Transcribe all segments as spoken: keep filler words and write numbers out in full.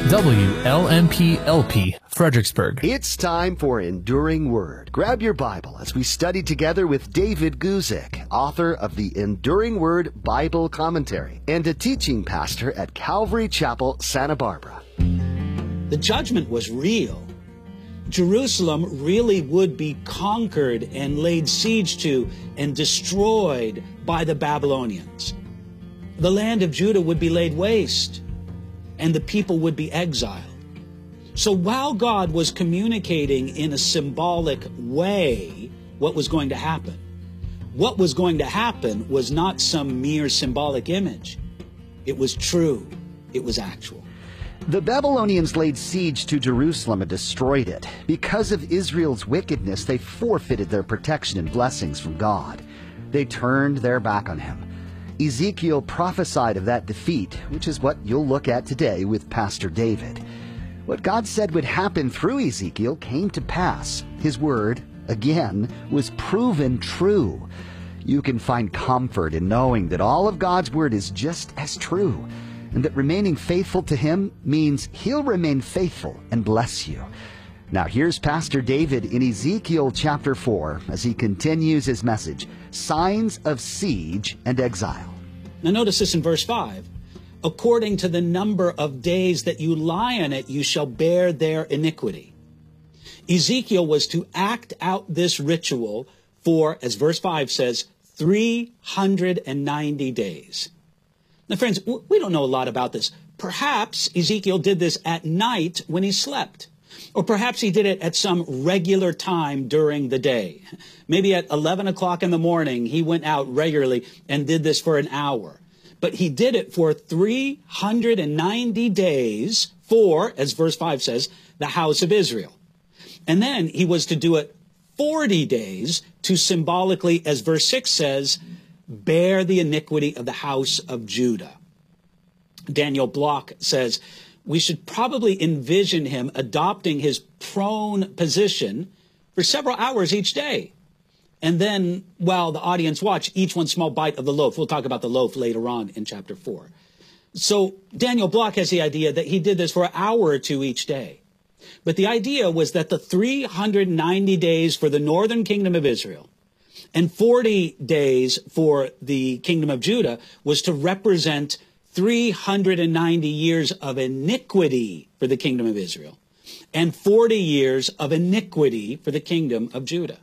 W L M P L P, Fredericksburg. It's time for Enduring Word. Grab your Bible as we study together with David Guzik, author of the Enduring Word Bible Commentary and a teaching pastor at Calvary Chapel, Santa Barbara. The judgment was real. Jerusalem really would be conquered and laid siege to and destroyed by the Babylonians. The land of Judah would be laid waste, and the people would be exiled. So while God was communicating in a symbolic way what was going to happen, what was going to happen was not some mere symbolic image. It was true. It was actual. The Babylonians laid siege to Jerusalem and destroyed it. Because of Israel's wickedness, they forfeited their protection and blessings from God. They turned their back on him. Ezekiel prophesied of that defeat, which is what you'll look at today with Pastor David. What God said would happen through Ezekiel came to pass. His word, again, was proven true. You can find comfort in knowing that all of God's word is just as true, and that remaining faithful to him means he'll remain faithful and bless you. Now here's Pastor David in Ezekiel chapter four as he continues his message, Signs of Siege and Exile. Now notice this in verse five. According to the number of days that you lie on it, you shall bear their iniquity. Ezekiel was to act out this ritual for, as verse five says, three hundred ninety days. Now friends, we don't know a lot about this. Perhaps Ezekiel did this at night when he slept. Or perhaps he did it at some regular time during the day. Maybe at eleven o'clock in the morning, he went out regularly and did this for an hour. But he did it for three hundred ninety days for, as verse five says, the house of Israel. And then he was to do it forty days to symbolically, as verse six says, bear the iniquity of the house of Judah. Daniel Block says, we should probably envision him adopting his prone position for several hours each day. And then, while the audience watch, each one small bite of the loaf. We'll talk about the loaf later on in chapter four. So Daniel Block has the idea that he did this for an hour or two each day. But the idea was that the three hundred ninety days for the northern kingdom of Israel and forty days for the kingdom of Judah was to represent three hundred ninety years of iniquity for the kingdom of Israel and forty years of iniquity for the kingdom of Judah.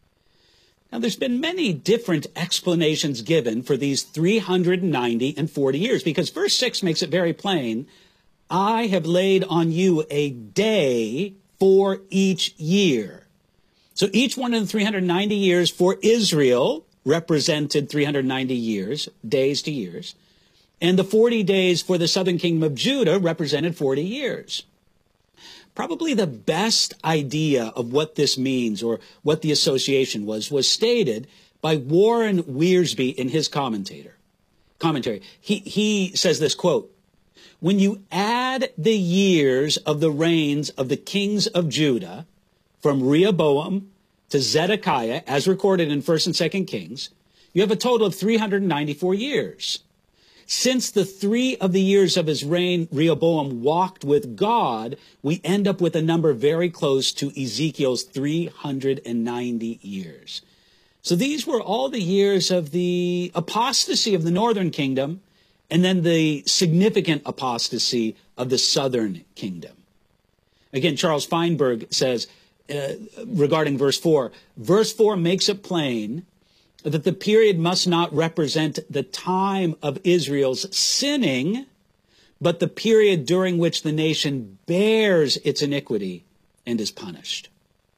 Now, there's been many different explanations given for these three hundred ninety and forty years, because verse six makes it very plain, I have laid on you a day for each year. So each one of the three hundred ninety years for Israel represented three hundred ninety years, days to years. And the forty days for the southern kingdom of Judah represented forty years. Probably the best idea of what this means or what the association was, was stated by Warren Wiersbe in his commentator. commentary. He, he says this, quote, when you add the years of the reigns of the kings of Judah from Rehoboam to Zedekiah, as recorded in First and Second Kings, you have a total of three hundred ninety-four years. Since the three of the years of his reign, Rehoboam walked with God, we end up with a number very close to Ezekiel's three hundred ninety years. So these were all the years of the apostasy of the northern kingdom and then the significant apostasy of the southern kingdom. Again, Charles Feinberg says uh, regarding verse four, verse four makes it plain that the period must not represent the time of Israel's sinning, but the period during which the nation bears its iniquity and is punished.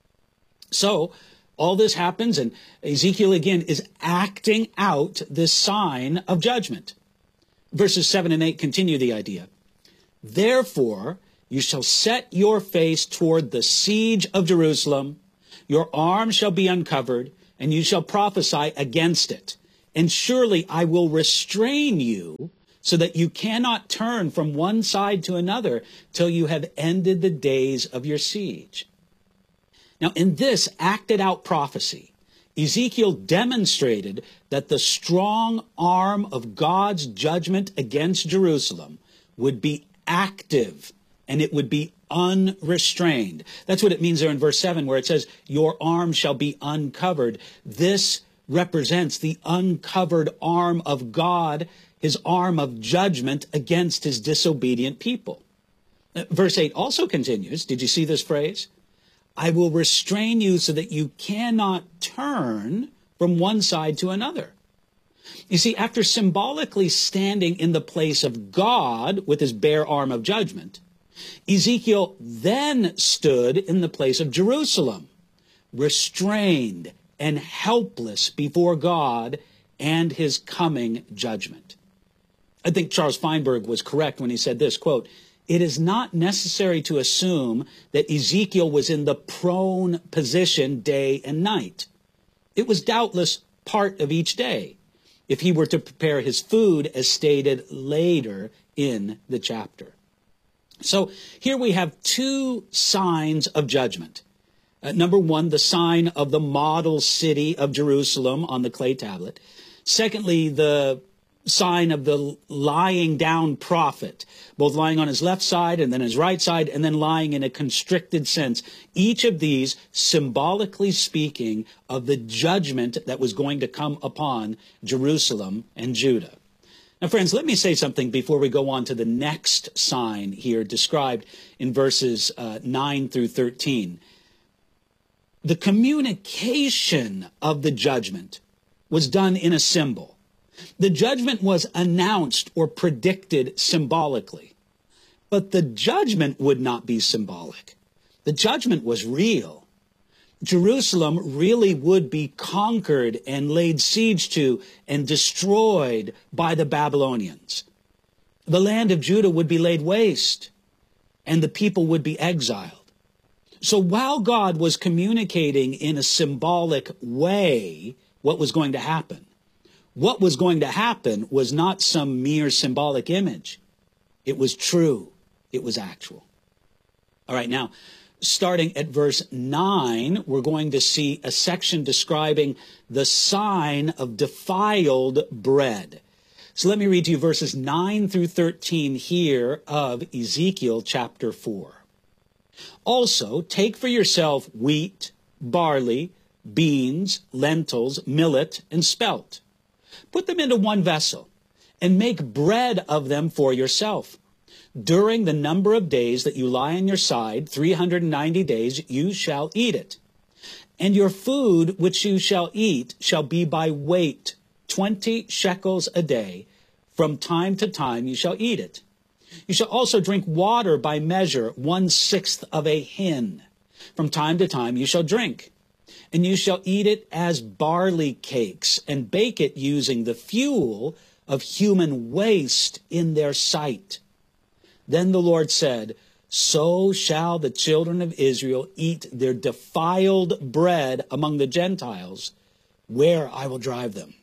So, all this happens, and Ezekiel again is acting out this sign of judgment. Verses seven and eight continue the idea. Therefore, you shall set your face toward the siege of Jerusalem, your arm shall be uncovered, and you shall prophesy against it. And surely I will restrain you so that you cannot turn from one side to another till you have ended the days of your siege. Now, in this acted out prophecy, Ezekiel demonstrated that the strong arm of God's judgment against Jerusalem would be active and it would be unrestrained. That's what it means there in verse seven, where it says, your arm shall be uncovered. This represents the uncovered arm of God, his arm of judgment against his disobedient people. Verse eight also continues. Did you see this phrase? I will restrain you so that you cannot turn from one side to another. You see, after symbolically standing in the place of God with his bare arm of judgment, Ezekiel then stood in the place of Jerusalem, restrained and helpless before God and his coming judgment. I think Charles Feinberg was correct when he said this, quote, it is not necessary to assume that Ezekiel was in the prone position day and night. It was doubtless part of each day, if he were to prepare his food as stated later in the chapter. So here we have two signs of judgment. Uh, number one, the sign of the model city of Jerusalem on the clay tablet. Secondly, the sign of the lying down prophet, both lying on his left side and then his right side, and then lying in a constricted sense. Each of these symbolically speaking of the judgment that was going to come upon Jerusalem and Judah. Now, friends, let me say something before we go on to the next sign here described in verses uh, nine through thirteen. The communication of the judgment was done in a symbol. The judgment was announced or predicted symbolically, but the judgment would not be symbolic. The judgment was real. Jerusalem really would be conquered and laid siege to and destroyed by the Babylonians. The land of Judah would be laid waste, and the people would be exiled. So while God was communicating in a symbolic way what was going to happen, what was going to happen was not some mere symbolic image. It was true. It was actual. All right, now, starting at verse nine, we're going to see a section describing the sign of defiled bread. So let me read to you verses nine through thirteen here of Ezekiel chapter four. Also, take for yourself wheat, barley, beans, lentils, millet, and spelt. Put them into one vessel, and make bread of them for yourself. During the number of days that you lie on your side, three hundred ninety days, you shall eat it. And your food which you shall eat shall be by weight, twenty shekels a day. From time to time you shall eat it. You shall also drink water by measure, one-sixth of a hin. From time to time you shall drink. And you shall eat it as barley cakes, and bake it using the fuel of human waste in their sight. Then the Lord said, so shall the children of Israel eat their defiled bread among the Gentiles, where I will drive them.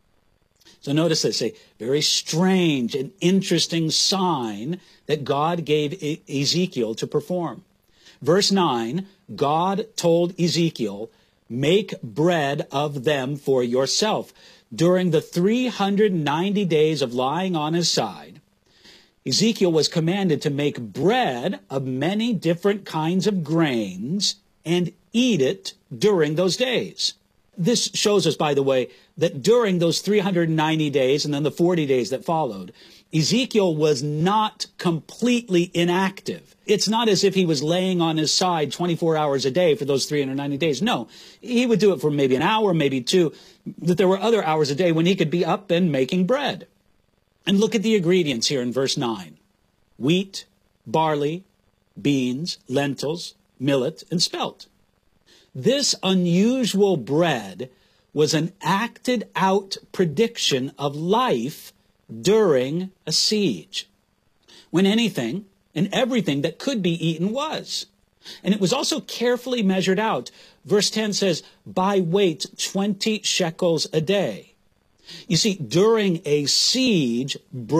So notice this, a very strange and interesting sign that God gave Ezekiel to perform. Verse nine, God told Ezekiel, make bread of them for yourself. During the three hundred ninety days of lying on his side, Ezekiel was commanded to make bread of many different kinds of grains and eat it during those days. This shows us, by the way, that during those three hundred ninety days and then the forty days that followed, Ezekiel was not completely inactive. It's not as if he was laying on his side twenty-four hours a day for those three hundred ninety days. No, he would do it for maybe an hour, maybe two, that there were other hours a day when he could be up and making bread. And look at the ingredients here in verse nine. Wheat, barley, beans, lentils, millet, and spelt. This unusual bread was an acted out prediction of life during a siege, when anything and everything that could be eaten was. And it was also carefully measured out. Verse ten says, by weight, twenty shekels a day. You see, during a siege,